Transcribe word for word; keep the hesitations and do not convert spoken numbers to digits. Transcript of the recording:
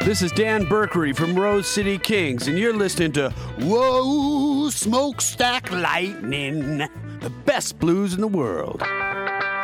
This is Dan Berkery from Rose City Kings, and you're listening to Whoa, Smokestack Lightning, the best blues in the world.